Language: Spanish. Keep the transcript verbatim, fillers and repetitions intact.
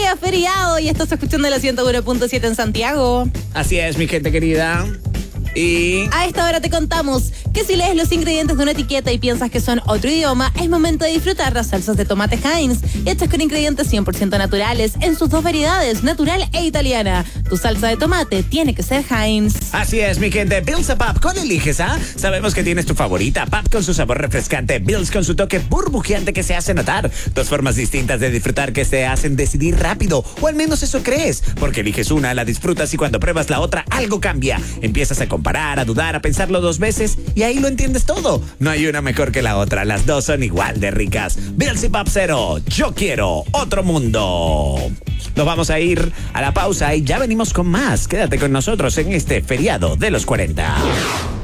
día feriado y estás escuchando la ciento uno punto siete en Santiago. Así es, mi gente querida. Y a esta hora te contamos que si lees los ingredientes de una etiqueta y piensas que son otro idioma, es momento de disfrutar las salsas de tomate Heinz, hechas con ingredientes cien por ciento naturales en sus dos variedades, natural e italiana. Tu salsa de tomate tiene que ser Heinz. Así es, mi gente. Bills o Pop, ¿cuál eliges, ah? Sabemos que tienes tu favorita. Pop con su sabor refrescante, Bills con su toque burbujeante que se hace notar. Dos formas distintas de disfrutar que te hacen decidir rápido, o al menos eso crees, porque eliges una, la disfrutas y cuando pruebas la otra, algo cambia. Empiezas a comparar, a dudar, a pensarlo dos veces y ahí lo entiendes todo. No hay una mejor que la otra, las dos son igual de ricas. Bills y Pop Cero, yo quiero otro mundo. Nos vamos a ir a la pausa y ya venimos con más. Quédate con nosotros en este feriado de los cuarenta.